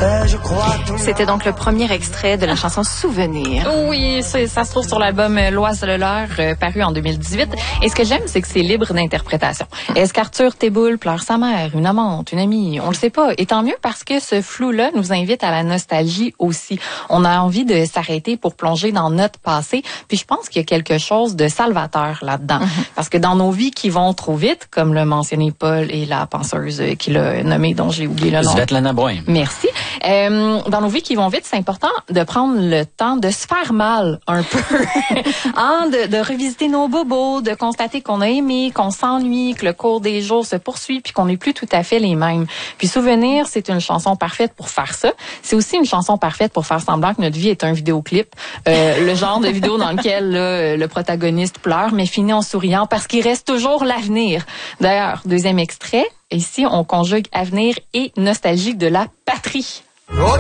C'était donc le premier extrait de la chanson Souvenir. Oui, ça se trouve sur l'album L'Oiseleur, paru en 2018. Et ce que j'aime, c'est que c'est libre d'interprétation. Est-ce qu'Arthur Théboul pleure sa mère, une amante, une amie? On le sait pas. Et tant mieux parce que ce flou-là nous invite à la nostalgie aussi. On a envie de s'arrêter pour plonger dans notre passé. Puis je pense qu'il y a quelque chose de salvateur là-dedans. Parce que dans nos vies qui vont trop vite, comme l'a mentionné Paul et la penseuse qui l'a nommée, dont j'ai oublié le nom. Svetlana Boym. Merci. Dans nos vies qui vont vite, c'est important de prendre le temps de se faire mal un peu, de revisiter nos bobos, de constater qu'on a aimé, qu'on s'ennuie, que le cours des jours se poursuit, puis qu'on n'est plus tout à fait les mêmes. Puis Souvenir, c'est une chanson parfaite pour faire ça. C'est aussi une chanson parfaite pour faire semblant que notre vie est un vidéoclip, le genre de vidéo dans lequel le protagoniste pleure, mais finit en souriant parce qu'il reste toujours l'avenir. D'ailleurs, deuxième extrait, ici on conjugue avenir et nostalgie de la patrie.